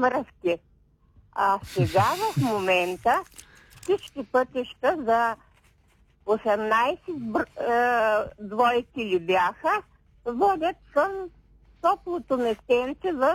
връзки. А сега в момента всички пътища за 18 двойки ли бяха, водят към топлото местенце в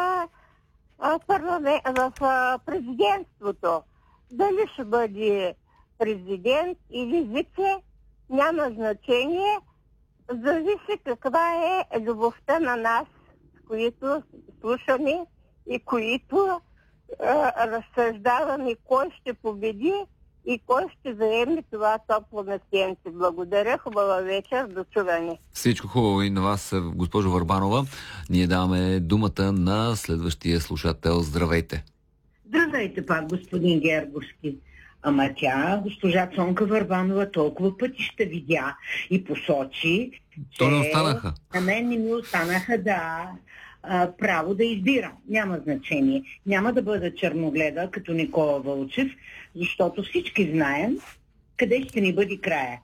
президентството. Дали ще бъде президент или вице, няма значение. Зависи каква е любовта на нас, които слушаме и които разсъждаваме кой ще победи и кой ще заеме това топло местенце. Благодаря, хубава вечер, до чуване. Всичко хубаво и на вас, госпожо Върбанова. Ние даваме думата на следващия слушател. Здравейте! Здравейте пак, господин Гербовски. Ама тя, госпожа Цонка Върбанова, толкова пъти ще видя и посочи, че то не останаха. На мен не ми останаха право да избирам. Няма значение. Няма да бъда черногледа като Никола Вълчев, защото всички знаем къде ще ни бъде края.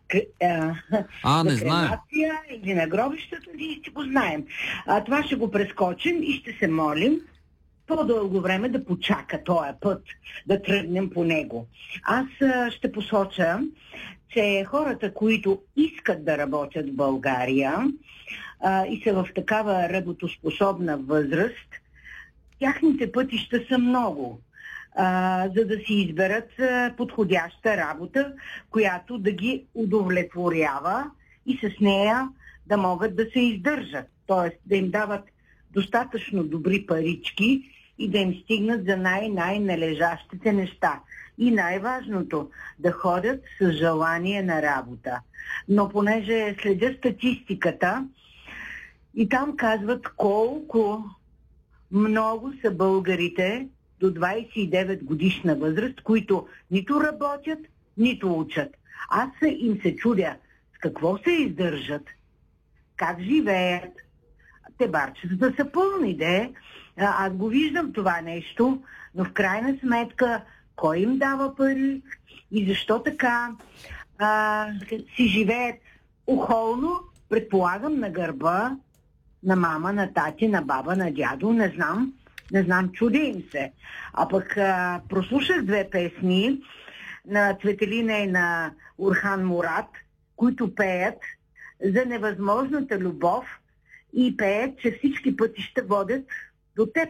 Не знаем. Или на гробищата, ние ще го знаем. Това ще го прескочим и ще се молим по-дълго време да почака този път, да тръгнем по него. Аз ще посоча, че хората, които искат да работят в България и са в такава работоспособна възраст, тяхните пътища са много, за да си изберат подходяща работа, която да ги удовлетворява и с нея да могат да се издържат. Т.е. да им дават достатъчно добри парички и да им стигнат за най-належащите неща. И най-важното, да ходят с желание на работа. Но понеже следя статистиката и там казват колко много са българите до 29 годишна възраст, които нито работят, нито учат. Аз им се чудя с какво се издържат, как живеят. Те барчетата са пълни, аз го виждам това нещо, но в крайна сметка кой им дава пари и защо така си живеят ухолно, предполагам, на гърба на мама, на тати, на баба, на дядо, не знам, чудя им се. А пък прослушах две песни на Цветелина и на Орхан Мурат, които пеят за невъзможната любов и пеят, че всички пътища водят до теб.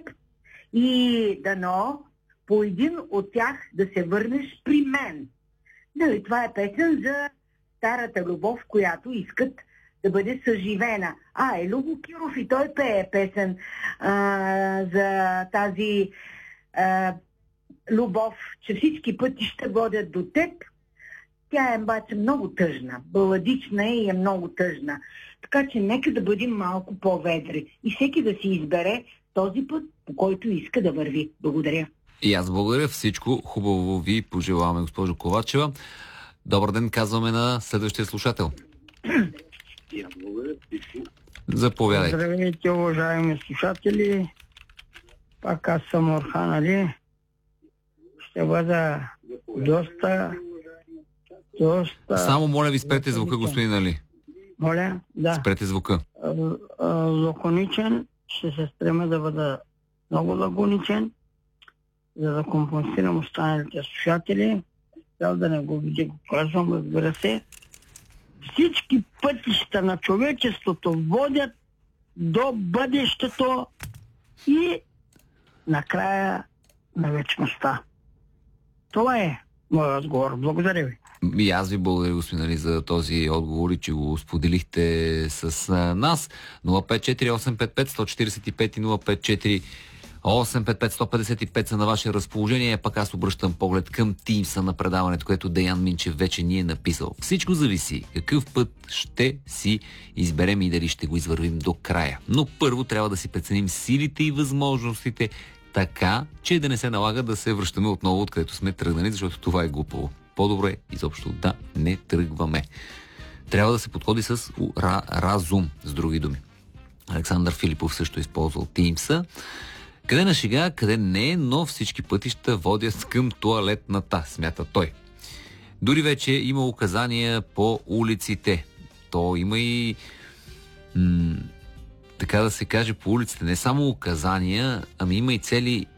И дано по един от тях да се върнеш при мен. Нали, това е песен за старата любов, която искат да бъде съживена. Любо Киров и той пее песен за тази любов, че всички пътища водят до теб. Тя е обаче много тъжна, баладична и е много тъжна. Така че нека да бъдем малко по-ведри и всеки да си избере този път, по който иска да върви. Благодаря. И аз благодаря. Всичко хубаво ви пожелаваме, госпожо Ковачева. Добър ден, казваме на следващия слушател. Заповядайте. Здравейте, уважаеми слушатели. Пак аз съм Орхан Али. Ще бъда доста... Само моля ви, спрете звука, господин Али. Моля? Да. Спрете звука. Лаконичен. Ще се стремя да бъда много лаконичен, за да компенсирам останалите слушатели. Трябва да не го видя, го казвам, разбира се. Всички пътища на човечеството водят до бъдещето и накрая на вечността. Това е моят отговор. Благодаря ви. И аз ви благодаря, господин Али, за този отговор и че го споделихте с нас. 054-855-145 и 054-855-155 са на ваше разположение. Пак аз обръщам поглед към Тимса на предаването, което Деян Минчев вече ни е написал. Всичко зависи какъв път ще си изберем и дали ще го извървим до края. Но първо трябва да си преценим силите и възможностите, така, че да не се налага да се връщаме отново, откъдето сме тръгнали, защото това е глупаво. По-добре изобщо да не тръгваме. Трябва да се подходи с разум, с други думи. Александър Филипов също използвал Тимса. Къде на шега, къде не, но всички пътища водят към тоалетната, смята той. Дори вече има указания по улиците. То има и така да се каже по улиците. Не само указания, ами има и цели